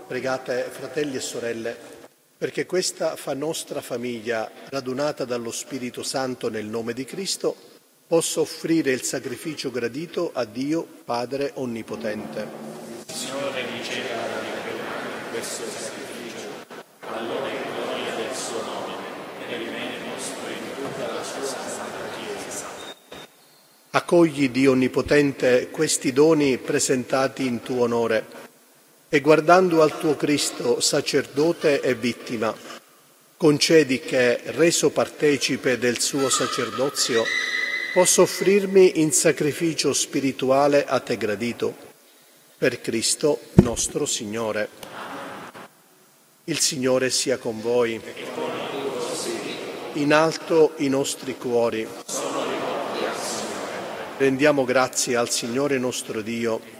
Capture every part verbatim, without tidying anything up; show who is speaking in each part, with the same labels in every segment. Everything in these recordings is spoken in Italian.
Speaker 1: Pregate, fratelli e sorelle, perché questa fa nostra famiglia, radunata dallo Spirito Santo nel nome di Cristo, possa offrire il sacrificio gradito a Dio Padre Onnipotente.
Speaker 2: Signore, riceva da noi questo sacrificio, all'onore e gloria del suo nome, e nel bene nostro in tutta la sua santa Chiesa.
Speaker 1: Accogli, Dio Onnipotente, questi doni presentati in tuo onore, e guardando al tuo Cristo, sacerdote e vittima, concedi che, reso partecipe del suo sacerdozio, possa offrirmi in sacrificio spirituale a te gradito. Per Cristo nostro Signore. Il Signore sia con voi. In alto i nostri cuori. Rendiamo grazie al Signore nostro Dio.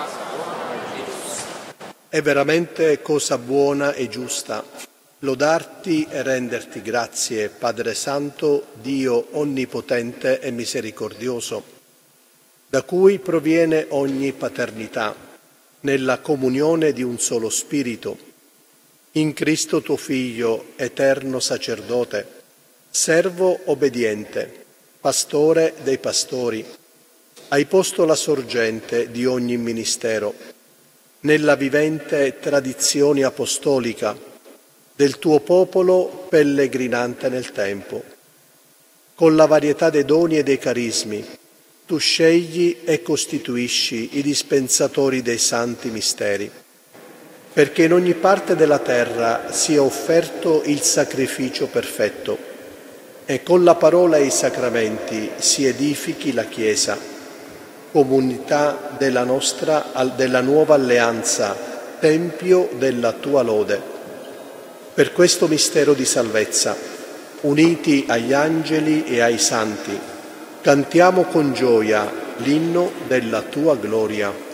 Speaker 1: È veramente cosa buona e giusta lodarti e renderti grazie, Padre Santo, Dio onnipotente e misericordioso, da cui proviene ogni paternità, nella comunione di un solo Spirito, in Cristo tuo Figlio, eterno sacerdote, servo obbediente, pastore dei pastori, hai posto la sorgente di ogni ministero, nella vivente tradizione apostolica del tuo popolo pellegrinante nel tempo. Con la varietà dei doni e dei carismi, tu scegli e costituisci i dispensatori dei santi misteri, perché in ogni parte della terra sia offerto il sacrificio perfetto e con la parola e i sacramenti si edifichi la Chiesa, comunità della nostra, della nuova alleanza, tempio della tua lode. Per questo mistero di salvezza, uniti agli angeli e ai santi, cantiamo con gioia l'inno della tua gloria.